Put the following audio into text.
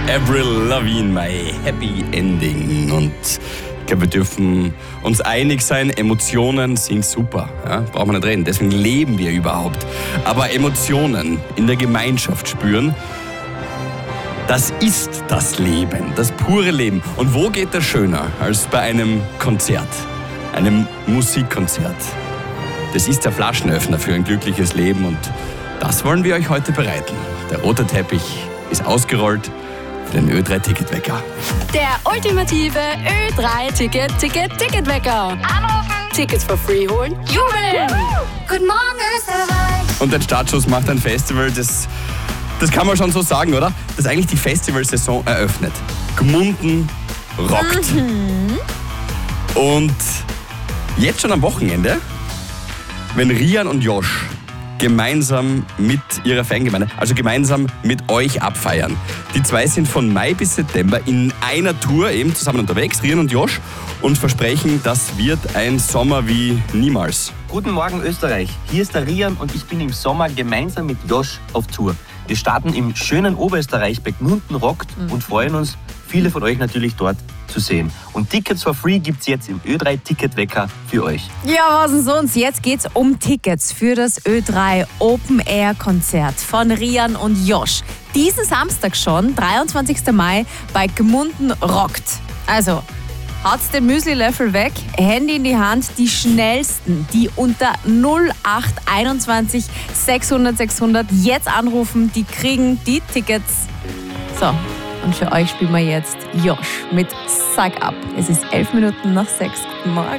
Avril Lavigne, My Happy Ending. Und ich glaube, wir dürfen uns einig sein, Emotionen sind super. Ja? Brauchen wir nicht reden, deswegen leben wir überhaupt. Aber Emotionen in der Gemeinschaft spüren, das ist das Leben, das pure Leben. Und wo geht das schöner als bei einem Konzert, einem Musikkonzert? Das ist der Flaschenöffner für ein glückliches Leben und das wollen wir euch heute bereiten. Der rote Teppich ist ausgerollt für den Ö3-Ticketwecker. Der ultimative Ö3-Ticketwecker. Anrufen, Tickets for free holen, jubeln! Guten Morgen, Österreich! Und den Startschuss macht ein Festival, das kann man schon so sagen, oder? Das eigentlich die Festivalsaison eröffnet. Gmunden rockt. Und jetzt schon am Wochenende, wenn Rian und Josh gemeinsam mit ihrer Fangemeinde, also gemeinsam mit euch abfeiern. Die zwei sind von Mai bis September in einer Tour eben zusammen unterwegs, Rian und Josh, und versprechen, das wird ein Sommer wie niemals. Guten Morgen Österreich, hier ist der Rian und ich bin im Sommer gemeinsam mit Josh auf Tour. Wir starten im schönen Oberösterreich bei Gmunden rockt und freuen uns, viele von euch natürlich dort zu sehen. Und Tickets for free gibt's jetzt im Ö3-Ticketwecker für euch. Ja, was denn sonst? Jetzt geht's um Tickets für das Ö3 Open Air Konzert von Rian und Josh. Diesen Samstag schon, 23. Mai, bei Gmunden rockt. Also, haut's den Müsli-Löffel weg, Handy in die Hand, die schnellsten, die unter 0821 600 600 jetzt anrufen, die kriegen die Tickets. So, und für euch spielen wir jetzt Josh mit Suck Up. Es ist 11 Minuten nach 6. Guten Morgen.